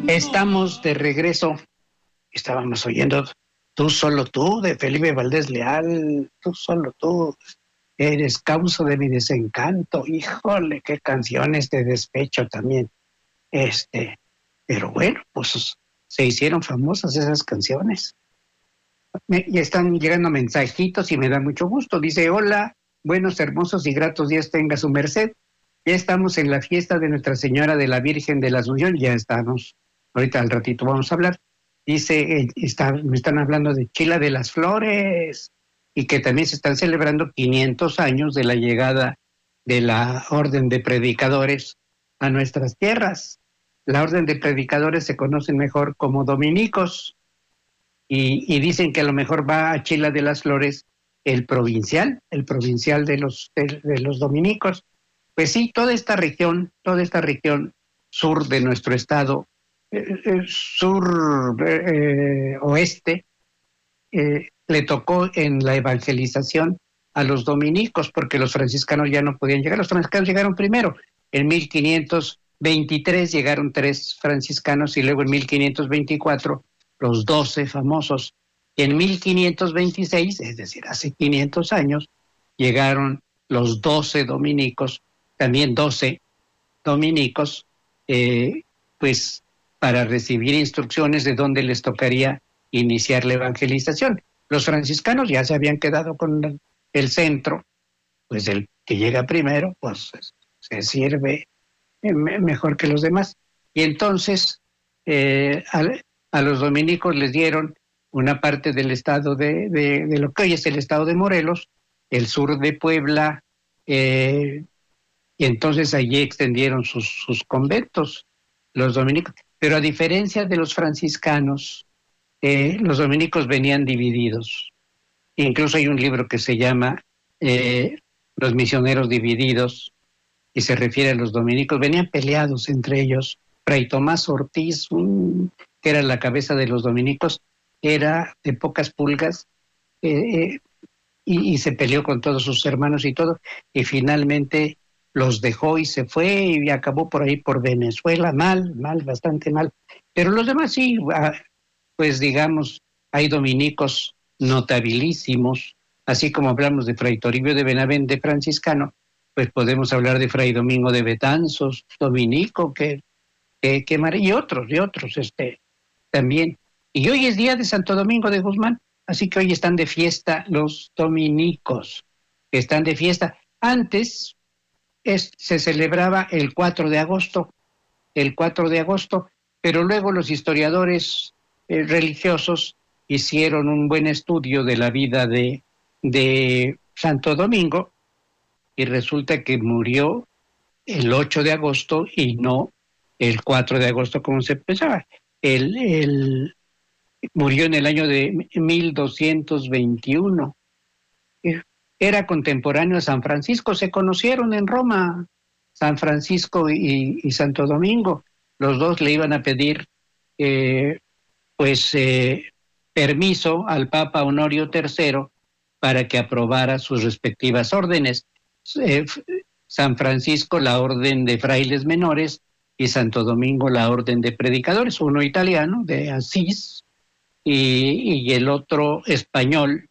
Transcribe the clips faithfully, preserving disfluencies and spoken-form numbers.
Estamos de regreso. Estábamos oyendo Tú solo tú, de Felipe Valdés Leal. Tú solo tú, eres causa de mi desencanto. Híjole, qué canciones de despecho también. Este, pero bueno, pues se hicieron famosas esas canciones. Me, y están llegando mensajitos y me da mucho gusto. Dice: hola, buenos, hermosos y gratos días tenga su merced. Ya estamos en la fiesta de Nuestra Señora de la Virgen de la Asunción. Ya estamos. Ahorita al ratito vamos a hablar. Dice, eh, está, me están hablando de Chila de las Flores y que también se están celebrando quinientos años de la llegada de la Orden de Predicadores a nuestras tierras. La Orden de Predicadores se conoce mejor como dominicos. Y, y dicen que a lo mejor va a Chila de las Flores el provincial, el provincial de los, de, de los dominicos. Pues sí, toda esta región, toda esta región sur de nuestro estado, eh, eh, sur eh, oeste, eh, le tocó en la evangelización a los dominicos, porque los franciscanos ya no podían llegar. Los franciscanos llegaron primero. En mil quinientos veintitrés llegaron tres franciscanos y luego en mil quinientos veinticuatro los doce famosos. Y en mil quinientos veintiséis, es decir, hace quinientos años, llegaron los doce dominicos, también doce dominicos, eh, pues para recibir instrucciones de dónde les tocaría iniciar la evangelización. Los franciscanos ya se habían quedado con el centro, pues el que llega primero, pues se sirve mejor que los demás. Y entonces eh, a, a los dominicos les dieron una parte del estado de, de, de lo que hoy es el estado de Morelos, el sur de Puebla, eh, y entonces allí extendieron sus, sus conventos, los dominicos. Pero a diferencia de los franciscanos, eh, los dominicos venían divididos. Incluso hay un libro que se llama eh, Los misioneros divididos, y se refiere a los dominicos. Venían peleados entre ellos. Fray Tomás Ortiz, un, que era la cabeza de los dominicos, era de pocas pulgas, eh, eh, y, y se peleó con todos sus hermanos y todo, y finalmente los dejó y se fue y acabó por ahí por Venezuela, mal, mal, bastante mal. Pero los demás sí, pues digamos, hay dominicos notabilísimos, así como hablamos de Fray Toribio de Benavente, franciscano, pues podemos hablar de Fray Domingo de Betanzos, dominico, que, que, que y otros, y otros, este, también. Y hoy es día de Santo Domingo de Guzmán, así que hoy están de fiesta los dominicos, están de fiesta. Antes es, se celebraba el cuatro de agosto, el cuatro de agosto, pero luego los historiadores eh, religiosos hicieron un buen estudio de la vida de, de Santo Domingo, y resulta que murió el ocho de agosto y no el cuatro de agosto como se pensaba. Él, él murió en el año de mil doscientos veintiuno. Era contemporáneo a San Francisco, se conocieron en Roma, San Francisco y, y Santo Domingo. Los dos le iban a pedir eh, pues eh, permiso al Papa Honorio tercero para que aprobara sus respectivas órdenes. Eh, San Francisco la orden de frailes menores y Santo Domingo la orden de predicadores, uno italiano de Asís y, y el otro español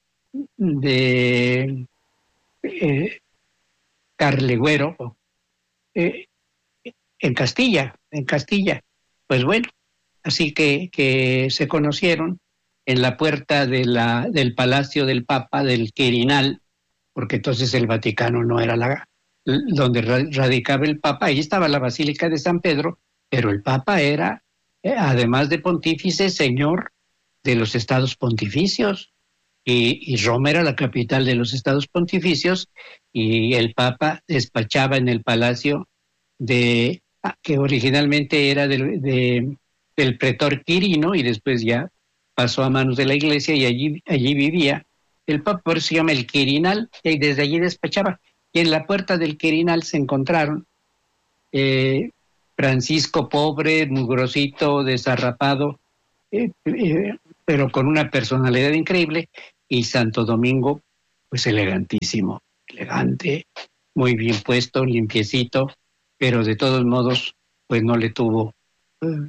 de eh, Carlegüero, eh, en Castilla, en Castilla. Pues bueno, así que, que se conocieron en la puerta de la, del Palacio del Papa, del Quirinal, porque entonces el Vaticano no era la, donde radicaba el Papa. Ahí estaba la Basílica de San Pedro, pero el Papa era, eh, además de pontífice, señor de los estados pontificios, y, y Roma era la capital de los estados pontificios, y el Papa despachaba en el palacio de, que originalmente era del, de, del pretor Quirino, y después ya pasó a manos de la iglesia, y allí, allí vivía el Papa, por eso se llama el Quirinal, y desde allí despachaba. Y en la puerta del Quirinal se encontraron eh, Francisco pobre, mugrosito, desarrapado, eh, eh, pero con una personalidad increíble, y Santo Domingo, pues elegantísimo, elegante, muy bien puesto, limpiecito, pero de todos modos, pues no le tuvo,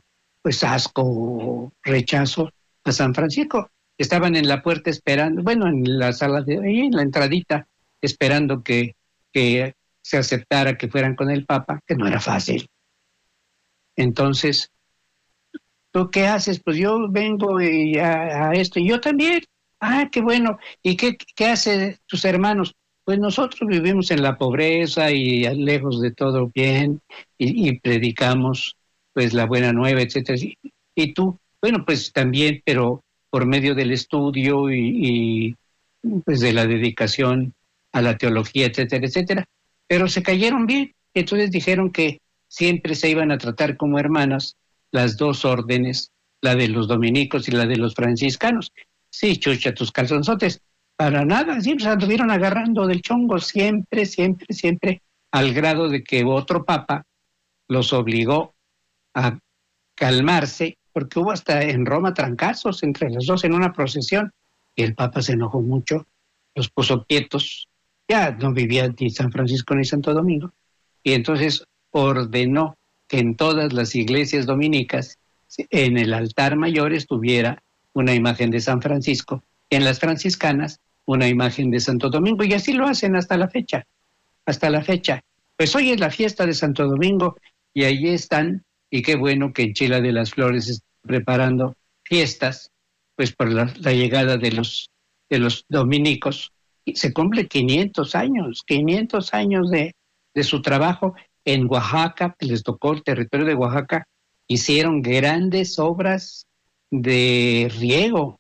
pues asco o rechazo a San Francisco. Estaban en la puerta esperando, bueno, en la sala de ahí, en la entradita, esperando que, que se aceptara que fueran con el Papa, que no era fácil. Entonces, ¿tú qué haces? Pues yo vengo y a, a esto, y yo también. Ah, qué bueno. ¿Y qué, qué hacen tus hermanos? Pues nosotros vivimos en la pobreza y lejos de todo bien, y, y predicamos pues la buena nueva, etcétera. Y, y tú, bueno, pues también, pero por medio del estudio y, y pues de la dedicación a la teología, etcétera, etcétera. Pero se cayeron bien. Entonces dijeron que siempre se iban a tratar como hermanas las dos órdenes, la de los dominicos y la de los franciscanos. Sí, chucha, tus calzonzotes, para nada, siempre se anduvieron agarrando del chongo, siempre, siempre, siempre, al grado de que otro papa los obligó a calmarse, porque hubo hasta en Roma trancazos entre los dos en una procesión, y el papa se enojó mucho, los puso quietos, ya no vivía ni San Francisco ni Santo Domingo, y entonces ordenó que en todas las iglesias dominicas, en el altar mayor estuviera una imagen de San Francisco, en las franciscanas una imagen de Santo Domingo, y así lo hacen hasta la fecha, hasta la fecha. Pues hoy es la fiesta de Santo Domingo, y allí están, y qué bueno que en Chila de las Flores están preparando fiestas, pues por la, la llegada de los, de los dominicos, y se cumple quinientos años, quinientos años de, de su trabajo. En Oaxaca, que les tocó el territorio de Oaxaca, hicieron grandes obras de riego.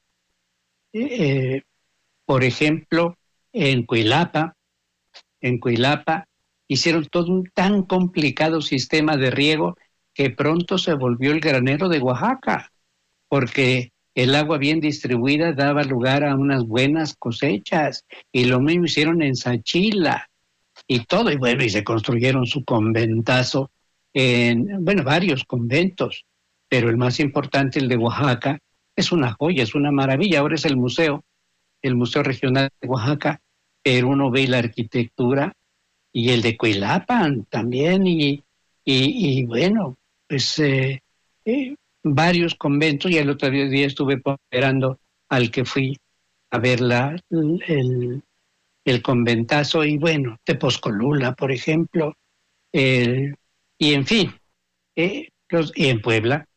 Eh, por ejemplo, en Cuilapa, en Cuilapa, hicieron todo un tan complicado sistema de riego que pronto se volvió el granero de Oaxaca, porque el agua bien distribuida daba lugar a unas buenas cosechas, y lo mismo hicieron en Sachila, y todo, y bueno, y se construyeron su conventazo, en, bueno, varios conventos, pero el más importante, el de Oaxaca, es una joya, es una maravilla. Ahora es el museo, el Museo Regional de Oaxaca, pero uno ve la arquitectura, y el de Cuilapan también, y, y, y bueno, pues eh, eh, varios conventos, y el otro día estuve ponderando al que fui a ver la, el, el conventazo, y bueno, Tepozcolula, por ejemplo, eh, y en fin, eh, los, y en Puebla,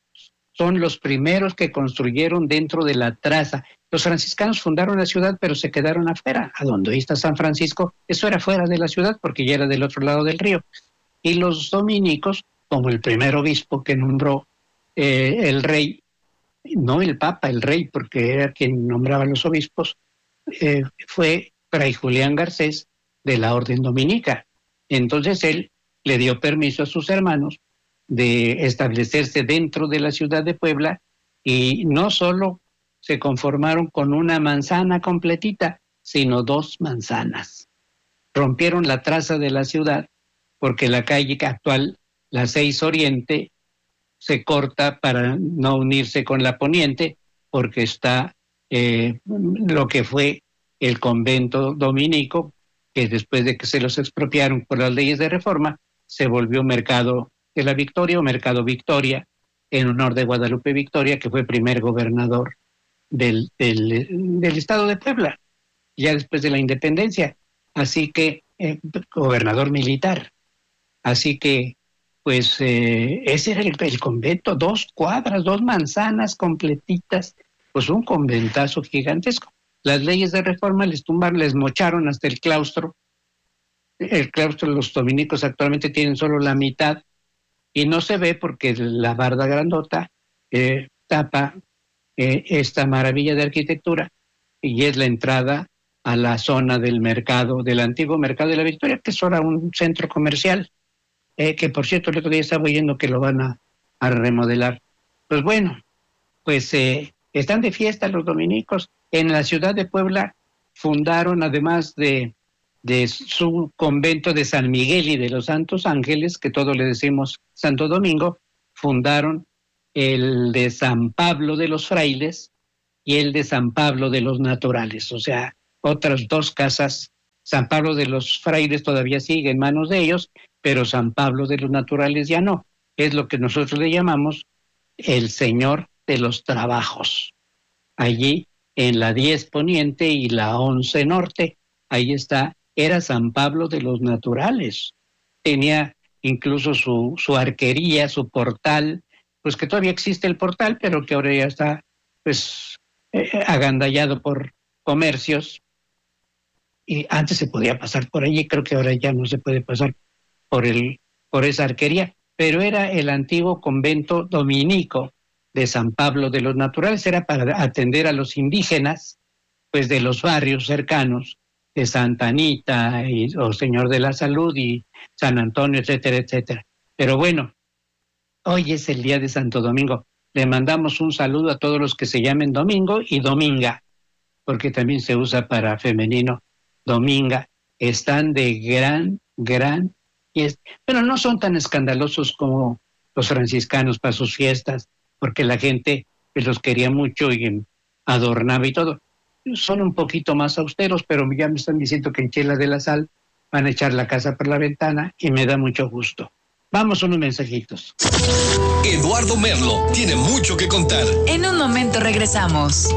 son los primeros que construyeron dentro de la traza. Los franciscanos fundaron la ciudad, pero se quedaron afuera, a donde está San Francisco, eso era fuera de la ciudad, porque ya era del otro lado del río. Y los dominicos, como el primer obispo que nombró eh, el rey, no el papa, el rey, porque era quien nombraba a los obispos, eh, fue Fray Julián Garcés de la Orden Dominica. Entonces él le dio permiso a sus hermanos de establecerse dentro de la ciudad de Puebla, y no solo se conformaron con una manzana completita, sino dos manzanas. Rompieron la traza de la ciudad, porque la calle actual, la seis Oriente, se corta para no unirse con la Poniente, porque está eh, lo que fue el convento dominico, que después de que se los expropiaron por las leyes de reforma, se volvió Mercado de la Victoria o Mercado Victoria, en honor de Guadalupe Victoria, que fue primer gobernador del, del, del estado de Puebla, ya después de la independencia. Así que, eh, gobernador militar. Así que, pues, eh, ese era el, el convento, dos cuadras, dos manzanas completitas, pues un conventazo gigantesco. Las leyes de reforma les tumbaron, les mocharon hasta el claustro. El claustro, los dominicos actualmente tienen solo la mitad, y no se ve porque la barda grandota eh, tapa eh, esta maravilla de arquitectura, y es la entrada a la zona del mercado, del antiguo Mercado de la Victoria, que es ahora un centro comercial, eh, que por cierto el otro día estaba oyendo que lo van a, a remodelar. Pues bueno, pues eh, están de fiesta los dominicos. En la ciudad de Puebla fundaron, además de, de su convento de San Miguel y de los Santos Ángeles, que todos le decimos Santo Domingo, fundaron el de San Pablo de los Frailes y el de San Pablo de los Naturales, o sea, otras dos casas. San Pablo de los Frailes todavía sigue en manos de ellos, pero San Pablo de los Naturales ya no. Es lo que nosotros le llamamos el Señor de los Trabajos. Allí en la diez Poniente y la once Norte, ahí está, era San Pablo de los Naturales. Tenía incluso su, su arquería, su portal, pues que todavía existe el portal, pero que ahora ya está pues eh, agandallado por comercios. Y antes se podía pasar por allí, creo que ahora ya no se puede pasar por el por esa arquería, pero era el antiguo convento dominico de San Pablo de los Naturales, era para atender a los indígenas, pues de los barrios cercanos, de Santa Anita, y, o Señor de la Salud, y San Antonio, etcétera, etcétera. Pero bueno, hoy es el día de Santo Domingo. Le mandamos un saludo a todos los que se llamen Domingo y Dominga, porque también se usa para femenino, Dominga. Están de gran, gran fiesta. Pero no son tan escandalosos como los franciscanos para sus fiestas, porque la gente pues, los quería mucho y adornaba y todo. Son un poquito más austeros, pero ya me están diciendo que en Chela de la Sal van a echar la casa por la ventana y me da mucho gusto. Vamos a unos mensajitos. Eduardo Merlo tiene mucho que contar. En un momento regresamos.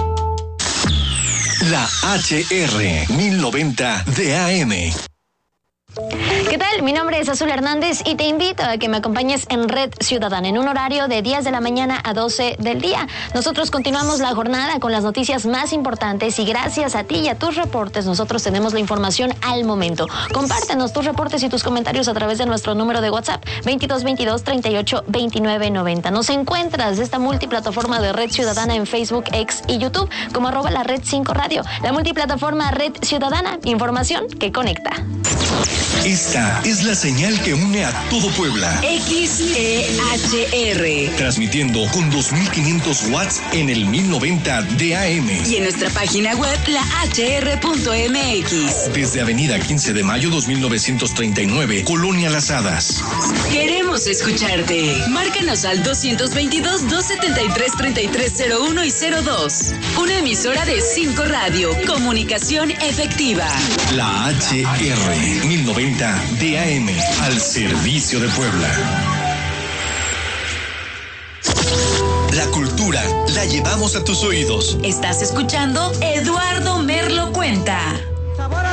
La H R mil noventa de A M. ¿Qué tal? Mi nombre es Azul Hernández y te invito a que me acompañes en Red Ciudadana en un horario de diez de la mañana a doce del día. Nosotros continuamos la jornada con las noticias más importantes y gracias a ti y a tus reportes nosotros tenemos la información al momento. Compártenos tus reportes y tus comentarios a través de nuestro número de WhatsApp veintidós veintidós treinta y ocho veintinueve noventa. Nos encuentras de esta multiplataforma de Red Ciudadana en Facebook, X y YouTube como arroba la Red cinco Radio. La multiplataforma Red Ciudadana, información que conecta. Esta es la señal que une a todo Puebla. X E H R. Transmitiendo con dos mil quinientos watts en el mil noventa de A M. Y en nuestra página web, la H R punto M X. Desde Avenida quince de mayo dos mil novecientos treinta y nueve, Colonia Las Hadas. Queremos escucharte. Márcanos al doscientos veintidós, doscientos setenta y tres, treinta y tres cero uno y cero dos. Una emisora de cinco Radio. Comunicación efectiva. La H R mil noventa de A M, al servicio de Puebla. La cultura la llevamos a tus oídos. Estás escuchando Eduardo Merlo Cuenta.